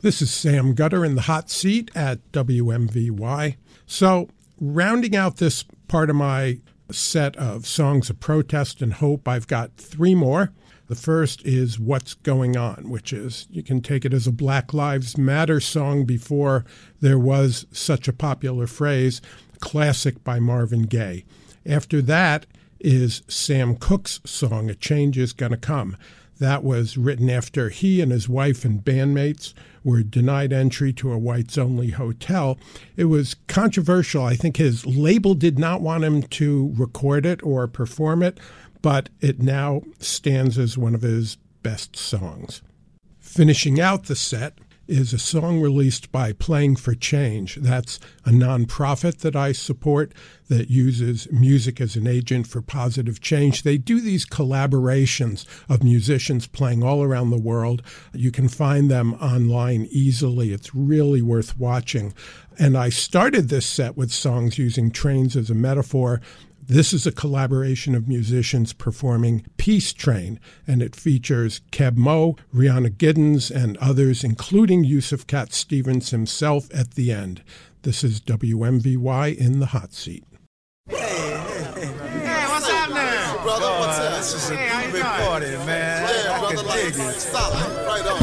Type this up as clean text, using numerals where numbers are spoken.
This is Sam Gutter in the hot seat at WMVY. So, rounding out this part of my set of songs of protest and hope, I've got three more. The first is What's Going On, which is, you can take it as a Black Lives Matter song before there was such a popular phrase, classic by Marvin Gaye. After that is Sam Cooke's song, A Change Is Gonna Come. That was written after he and his wife and bandmates were denied entry to a whites-only hotel. It was controversial. I think his label did not want him to record it or perform it, but it now stands as one of his best songs. Finishing out the set is a song released by Playing for Change. That's a nonprofit that I support that uses music as an agent for positive change. They do these collaborations of musicians playing all around the world. You can find them online easily. It's really worth watching. And I started this set with songs using trains as a metaphor. This is a collaboration of musicians performing Peace Train, and it features Keb Mo, Rhianna Giddens, and others, including Yusuf Cat Stevens himself at the end. This is WMVY in the hot seat. Hey, what's happening? Brother, what's up? This is a big party, man. Yeah, I can dig it. Solid. Right on.